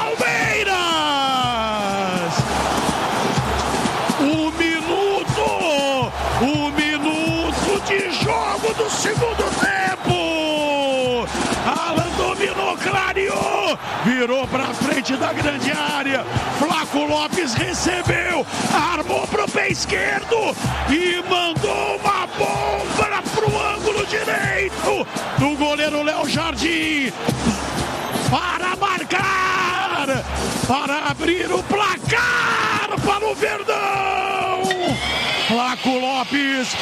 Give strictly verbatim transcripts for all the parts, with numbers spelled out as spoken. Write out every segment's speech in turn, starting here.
Palmeiras! Um minuto! Um minuto de jogo do segundo tempo! Alan dominou, clareou, virou para frente da grande área. Flaco Lopes recebeu, armou pro pé esquerdo e mandou uma bomba pro ângulo direito do goleiro Léo Jardim para marcar, para abrir o placar para o Verdão. Flaco Lopes,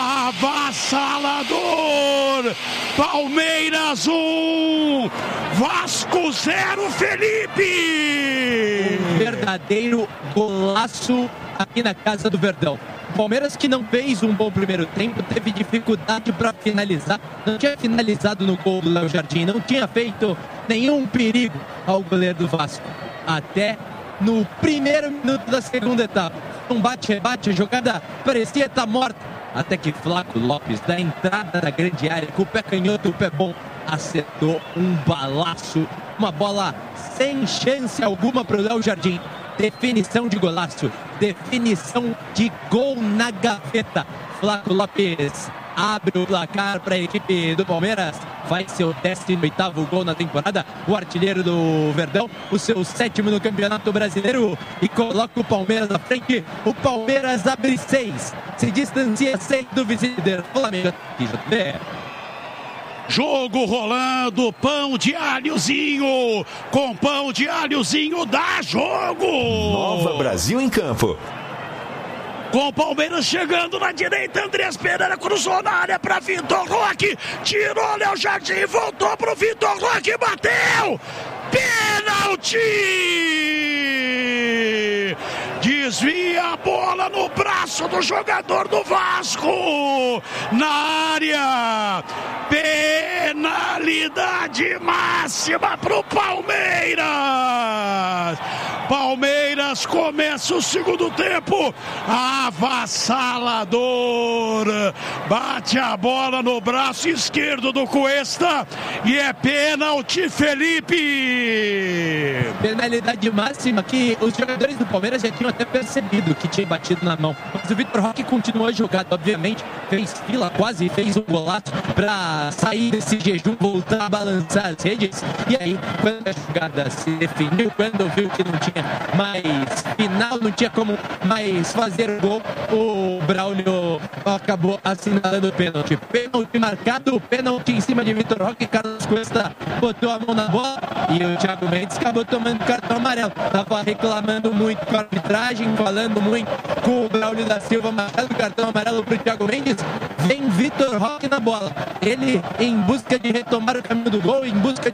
avassalador. Palmeiras um, Vasco zero, Felipe. Um verdadeiro golaço aqui na casa do Verdão. Palmeiras que não fez um bom primeiro tempo, teve dificuldade para finalizar, não tinha finalizado no gol do Léo Jardim, não tinha feito nenhum perigo ao goleiro do Vasco. Até no primeiro minuto da segunda etapa, um bate-rebate, a jogada parecia estar morta, até que Flaco Lopes, da entrada da grande área, com o pé canhoto e o pé bom, acertou um balaço, uma bola sem chance alguma para o Léo Jardim. Definição de golaço, definição de gol na gaveta. Flaco Lopes abre o placar para a equipe do Palmeiras. Vai ser o décimo oitavo gol na temporada. O artilheiro do Verdão, o seu sétimo no Campeonato Brasileiro. E coloca o Palmeiras na frente. O Palmeiras abre seis. Se distancia seis do vice-líder Flamengo. Jogo rolando, pão de alhozinho, com pão de alhozinho dá jogo! Nova Brasil em campo. Com o Palmeiras chegando na direita, Andrés Pereira cruzou na área para Vitor Roque, tirou Léo Jardim, voltou pro Vitor Roque, bateu! Pênalti! Desvia a bola no braço do jogador do Vasco, na área, penalidade máxima pro Palmeiras. Palmeiras começa o segundo tempo avassalador, bate a bola no braço esquerdo do Cuesta e é pênalti, Felipe. Penalidade máxima que os jogadores do Palmeiras já tinham até percebido que tinha batido na mão, mas o Vitor Roque continuou jogando, obviamente fez fila, quase fez um golaço para sair desse jejum, voltar a balançar as redes, e aí quando a jogada se definiu, quando viu que não tinha mais final, não tinha como mais fazer o gol, o Braulio acabou assinalando o pênalti. Pênalti marcado, pênalti em cima de Vitor Roque. Carlos Cuesta botou a mão na bola e o Thiago Mendes acabou tomando cartão amarelo. Tava reclamando muito com a arbitragem, falando muito com o Braulio da Silva, marcando cartão amarelo pro Thiago Mendes. Vem Vitor Roque na bola, ele em busca de retomar o caminho do gol, em busca